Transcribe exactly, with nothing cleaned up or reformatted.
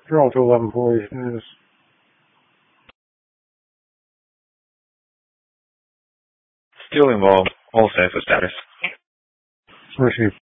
Control two eleven four East News. Still involved. All set for status. Received.